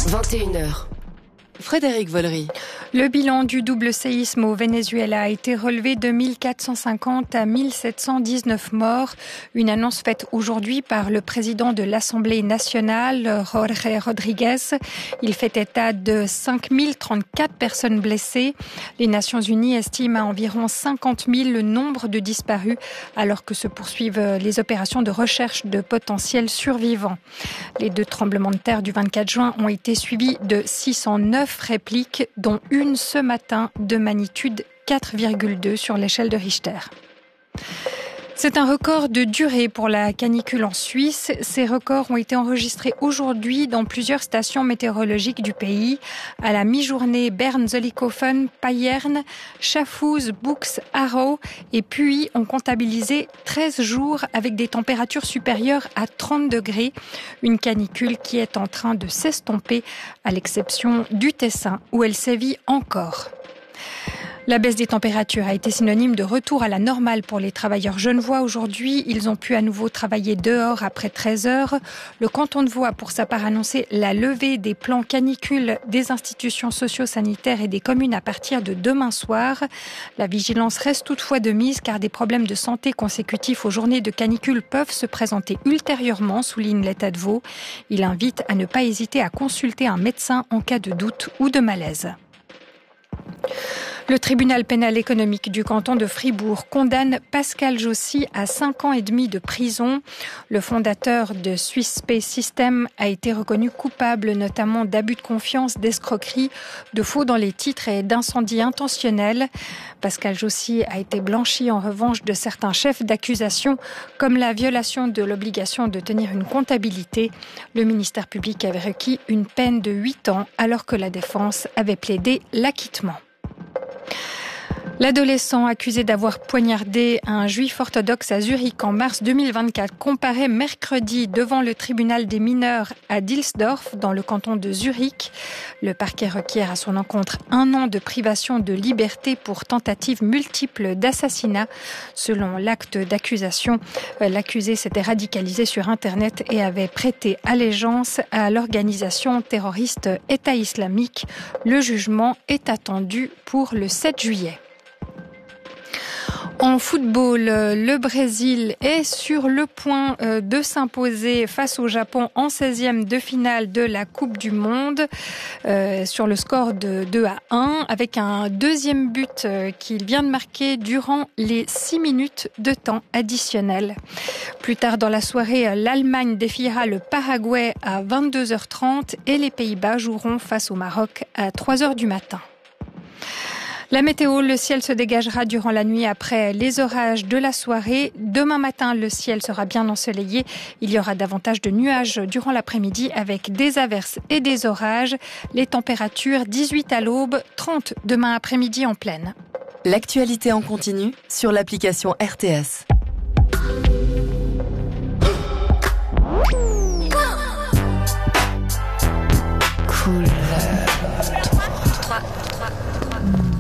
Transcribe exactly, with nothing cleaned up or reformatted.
vingt et une heures. Frédéric Vollery. Le bilan du double séisme au Venezuela a été relevé de mille quatre cent cinquante à mille sept cent dix-neuf morts. Une annonce faite aujourd'hui par le président de l'Assemblée nationale, Jorge Rodriguez. Il fait état de cinq mille trente-quatre personnes blessées. Les Nations Unies estiment à environ cinquante mille le nombre de disparus, alors que se poursuivent les opérations de recherche de potentiels survivants. Les deux tremblements de terre du vingt-quatre juin ont été suivis de six cent neuf répliques, dont une ce matin de magnitude quatre virgule deux sur l'échelle de Richter. C'est un record de durée pour la canicule en Suisse. Ces records ont été enregistrés aujourd'hui dans plusieurs stations météorologiques du pays. À la mi-journée, Bern, Zollikofen, Payerne, Schaffhouse, Bux, Aarau et Puy ont comptabilisé treize jours avec des températures supérieures à trente degrés. Une canicule qui est en train de s'estomper, à l'exception du Tessin où elle sévit encore. La baisse des températures a été synonyme de retour à la normale pour les travailleurs genevois. Aujourd'hui, ils ont pu à nouveau travailler dehors après treize heures. Le canton de Vaud a pour sa part annoncé la levée des plans canicule des institutions socio-sanitaires et des communes à partir de demain soir. La vigilance reste toutefois de mise car des problèmes de santé consécutifs aux journées de canicule peuvent se présenter ultérieurement, souligne l'État de Vaud. Il invite à ne pas hésiter à consulter un médecin en cas de doute ou de malaise. Le tribunal pénal économique du canton de Fribourg condamne Pascal Jossy à cinq ans et demi de prison. Le fondateur de Swiss Space System a été reconnu coupable notamment d'abus de confiance, d'escroquerie, de faux dans les titres et d'incendie intentionnel. Pascal Jossy a été blanchi en revanche de certains chefs d'accusation, comme la violation de l'obligation de tenir une comptabilité. Le ministère public avait requis une peine de huit ans alors que la défense avait plaidé l'acquittement. L'adolescent accusé d'avoir poignardé un juif orthodoxe à Zurich en mars deux mille vingt-quatre comparaît mercredi devant le tribunal des mineurs à Dilsdorf, dans le canton de Zurich. Le parquet requiert à son encontre un an de privation de liberté pour tentative multiple d'assassinat. Selon l'acte d'accusation, l'accusé s'était radicalisé sur Internet et avait prêté allégeance à l'organisation terroriste État islamique. Le jugement est attendu pour le sept juillet. En football, le Brésil est sur le point de s'imposer face au Japon en seizième de finale de la Coupe du Monde euh, sur le score de deux à un avec un deuxième but qu'il vient de marquer durant les six minutes de temps additionnel. Plus tard dans la soirée, l'Allemagne défiera le Paraguay à vingt-deux heures trente et les Pays-Bas joueront face au Maroc à trois heures du matin. La météo, le ciel se dégagera durant la nuit après les orages de la soirée. Demain matin, le ciel sera bien ensoleillé. Il y aura davantage de nuages durant l'après-midi avec des averses et des orages. Les températures dix-huit à l'aube, trente demain après-midi en pleine. L'actualité en continu sur l'application R T S.